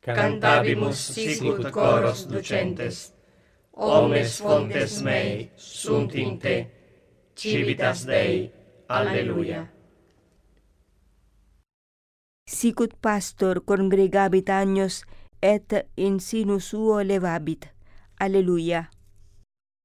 cantabimus sicut coros ducentes, omnes fontes mei sunt in te, civitas Dei, alleluia. Sicut pastor congregabit agnos et in sinus suo levabit, alleluia.